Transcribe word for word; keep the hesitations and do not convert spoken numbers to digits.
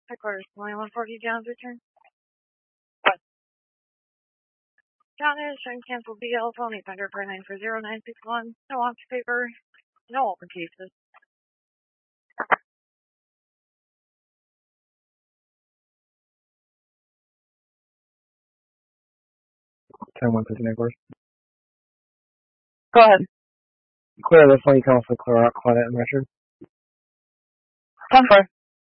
Headquarters, twenty-one forty, John's return. What? John is trying to cancel B L phone eight hundred per nine for zero nine six one. No office paper, no open cases. ten one fifty-nine, course. Go ahead. Clear the phone, you can also clear out Claudette and Richard. ten four.